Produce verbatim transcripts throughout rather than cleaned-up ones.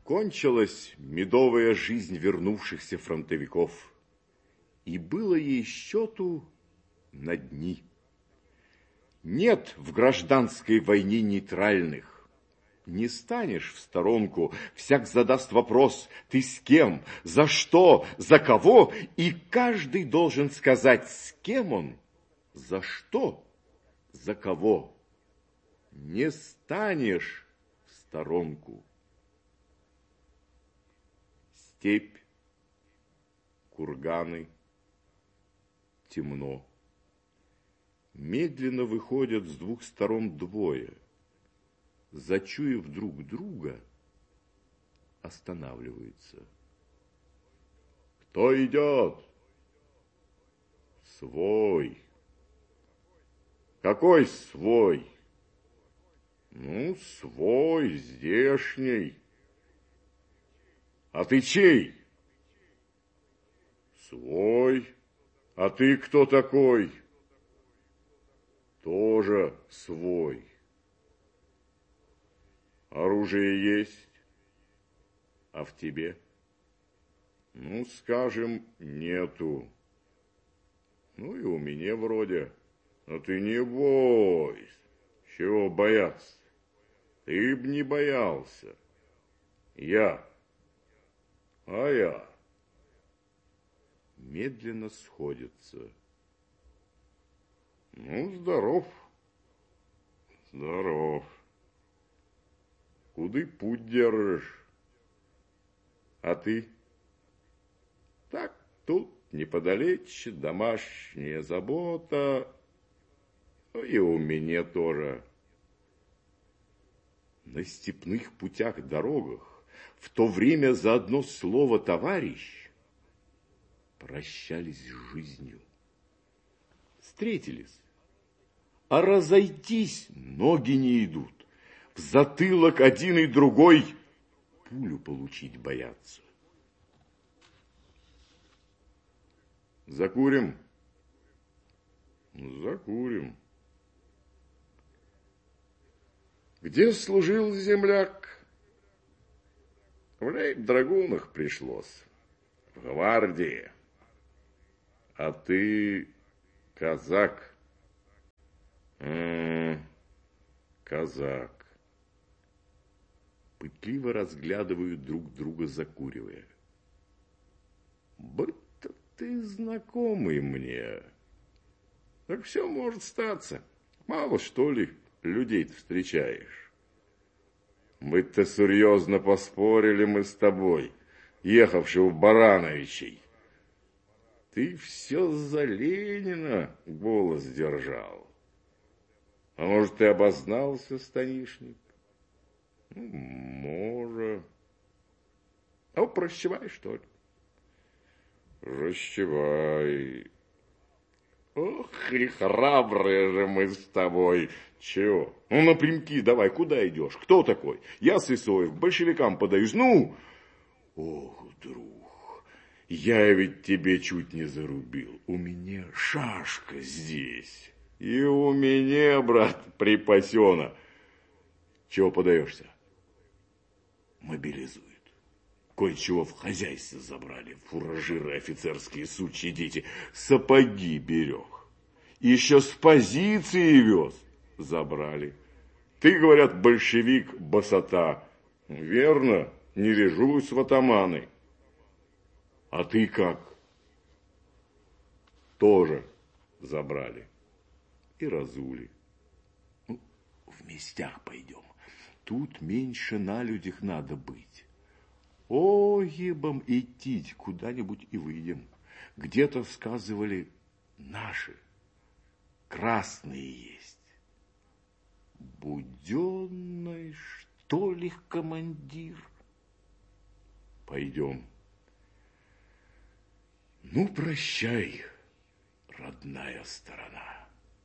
Кончилась медовая жизнь вернувшихся фронтовиков, и было ей счету на дни. Нет в гражданской войне нейтральных. Не станешь в сторонку, всяк задаст вопрос: ты с кем, за что, за кого, и каждый должен сказать, с кем он, за что, за кого. Не станешь в сторонку. Степь, курганы, темно. Медленно выходят с двух сторон двое. Зачуяв друг друга, останавливаются. Кто идет? Свой. Какой свой? Ну, свой, здешний. А ты чей? Свой. А ты кто такой? Тоже свой. Оружие есть? А в тебе? Ну, скажем, нету. Ну, и у меня вроде. Но ты не бойся. Чего бояться? Ты б не боялся. Я. А я. Медленно сходятся. Ну, здоров. Здоров. Куды путь держишь? А ты? Так, тут неподалече домашняя забота. И у меня тоже. На степных путях-дорогах в то время за одно слово «товарищ» прощались с жизнью. Встретились, а разойтись ноги не идут. В затылок один и другой пулю получить боятся. Закурим? Закурим. Где служил земляк? В лейб-драгунах пришлось. В гвардии. А ты казак? М-м, казак. Пытливо разглядывают друг друга, закуривая. Будто ты знакомый мне. Так все может статься. Мало, что ли, людей-то встречаешь. Мы-то серьезно поспорили мы с тобой, ехавший в Барановичей. Ты все за Ленина голос держал. А может, ты обознался, станишник? Ну, может. А прощевай, что ли? Прощевай. Ох, и храбрые же мы с тобой. Чего? Ну, напрямки давай, куда идешь? Кто такой? Я Сысоев, к большевикам подаюсь. Ну! Ох, друг, я ведь тебе чуть не зарубил. У меня шашка здесь. И у меня, брат, припасена. Чего подаешься? Мобилизуют. Кое-чего в хозяйстве забрали. Фуражиры, офицерские сучьи дети. Сапоги берег. Еще с позиции вез. Забрали. Ты, говорят, большевик, босота. Верно, не ряжусь в атаманы. А ты как? Тоже забрали. И разули. Ну, в местях пойдем. Тут меньше на людях надо быть. Огибом идти куда-нибудь и выйдем. Где-то, сказывали, наши, красные есть. Буденный, что ли, командир? Пойдем. Ну, прощай, родная сторона.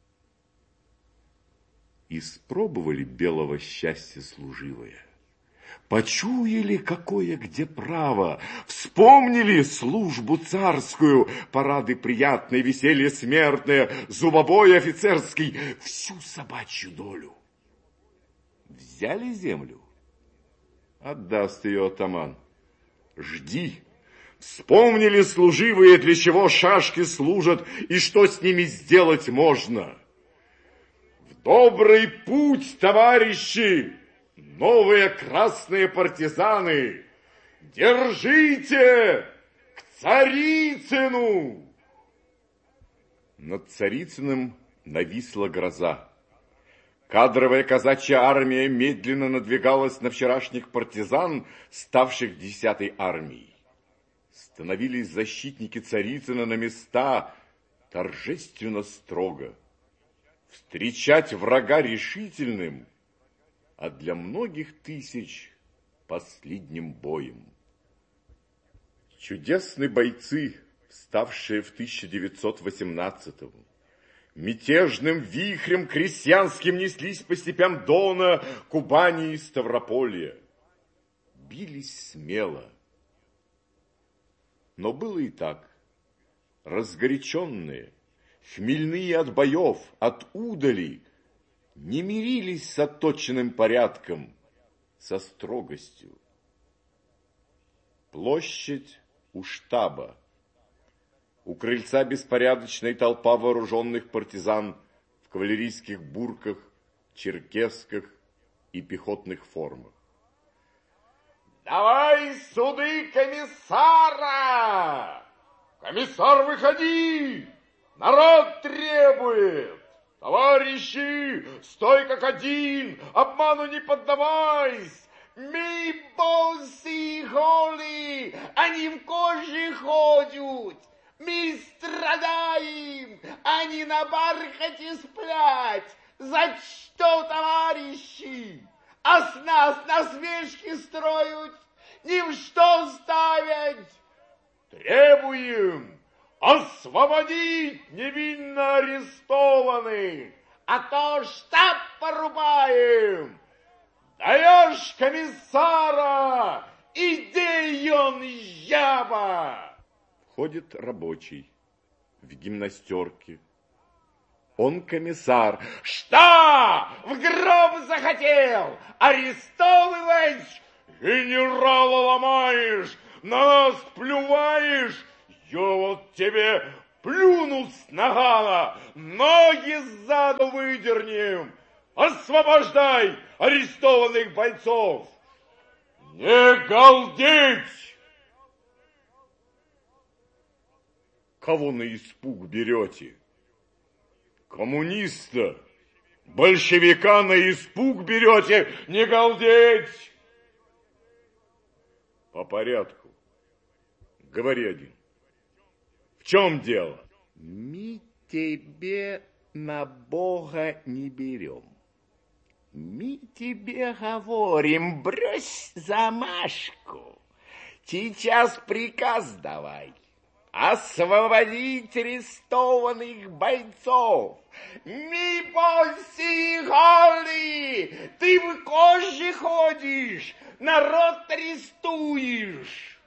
Испробовали белого счастья служивое. Почуяли, какое где право, вспомнили службу царскую, парады приятные, веселье смертное, зубобой офицерский, всю собачью долю. Взяли землю, Отдаст ее атаман. Жди. Вспомнили служивые, для чего шашки служат и что с ними сделать можно. В добрый путь, товарищи, новые красные партизаны! Держите к Царицыну! Над Царицыным нависла гроза. Кадровая казачья армия медленно надвигалась на вчерашних партизан, ставших десятой армией. Становились защитники Царицына на места торжественно строго. Встречать врага решительным, а для многих тысяч последним боем. Чудесные бойцы, вставшие в тысяча девятьсот восемнадцатом, мятежным вихрем крестьянским неслись по степям Дона, Кубани и Ставрополья. Бились смело. Но было и так. Разгоряченные, хмельные от боев, от удали, не мирились с отточенным порядком, со строгостью. Площадь у штаба. У крыльца беспорядочная толпа вооруженных партизан в кавалерийских бурках, черкесках и пехотных формах. Давай суды комиссара! Комиссар, выходи! Народ требует! Товарищи, стой как один, обману не поддавайся! Мы босы голы, они в коже ходят. Мы страдаем, они на бархате сплять. За что, товарищи? А с нас насмешки строят, ни в что ставят. Требуем освободить невинно арестованных, а то штаб порубаем. Даешь комиссара, иди он жаба. Входит рабочий в гимнастерке. Он комиссар. Что? В гроб захотел арестовывать? Генерала ломаешь, на нас плюваешь. Я вот тебе плюну с нагана, ноги сзаду выдернем. Освобождай арестованных бойцов! Не галдеть! Кого на испуг берете? Коммуниста, большевика на испуг берете? Не галдеть! По порядку. Говори один. В чем дело? Мы тебе на Бога не берем. Мы тебе говорим, брось замашку. Сейчас приказ давай. Освободить арестованных бойцов. Мы босы голы, ты в коже ходишь, народ арестуешь.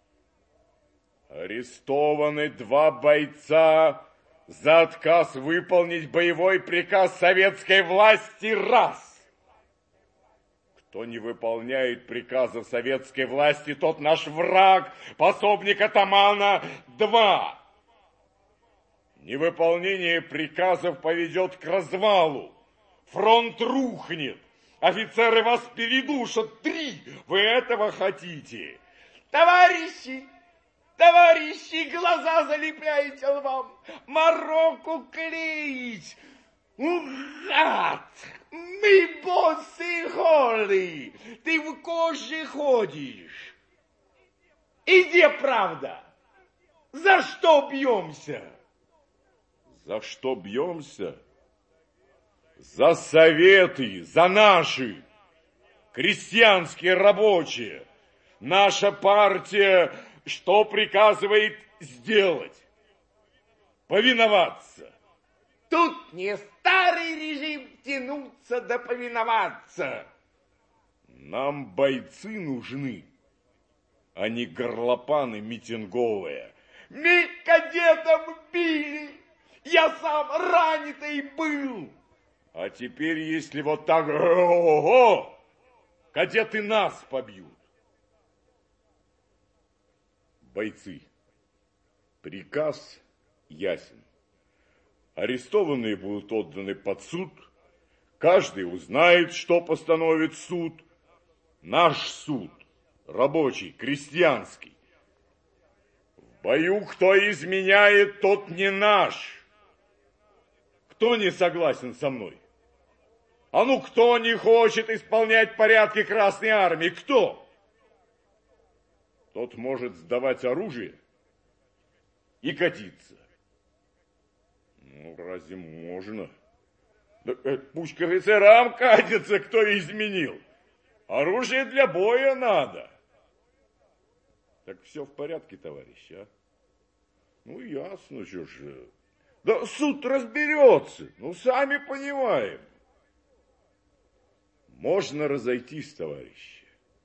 Арестованы два бойца за отказ выполнить боевой приказ советской власти раз. Кто не выполняет приказов советской власти, тот наш враг, пособник атамана, два. Невыполнение приказов поведет к развалу. Фронт рухнет. Офицеры вас передушат. Три. Вы этого хотите? Товарищи, товарищи, глаза залепляете лбам. Мороку клеить. Гад! Мы босы голы, ты в коже ходишь. И где правда? За что бьемся? За что бьемся? За советы, за наши, крестьянские рабочие. Наша партия что приказывает сделать? Повиноваться. Тут не старый режим тянуться да повиноваться. Нам бойцы нужны, а не горлопаны митинговые. Мы кадетом били, я сам ранитый был. А теперь, если вот так, ого, кадеты нас побьют. Бойцы, приказ ясен. Арестованные будут отданы под суд. Каждый узнает, что постановит суд. Наш суд, рабочий, крестьянский. В бою кто изменяет, тот не наш. Кто не согласен со мной? А ну, кто не хочет исполнять порядки Красной Армии? Кто? Тот может сдавать оружие и катиться. Ну, разве можно? Да, пусть к офицерам катится, кто изменил. Оружие для боя надо. Так все в порядке, товарищи, а? Ну, ясно, что же. Да суд разберется, ну, сами понимаем. Можно разойтись, товарищи.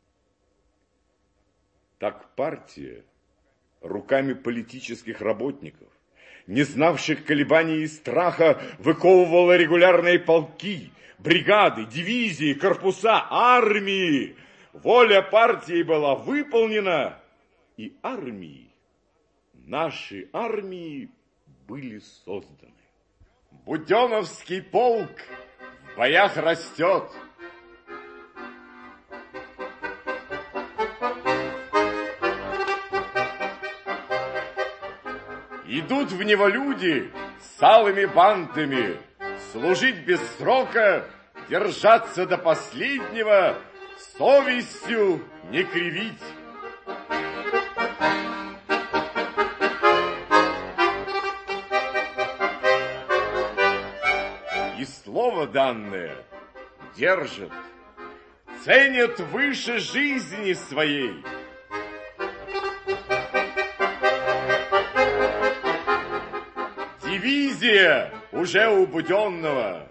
Так партия руками политических работников, не знавших колебаний и страха, выковывала регулярные полки, бригады, дивизии, корпуса, армии. Воля партии была выполнена, и армии, наши армии были созданы. Буденновский полк в боях растет. Идут в него люди с алыми бантами, служить без срока, держаться до последнего, совестью не кривить. И слово данное держат, ценят выше жизни своей. Дивизия уже у Буденного.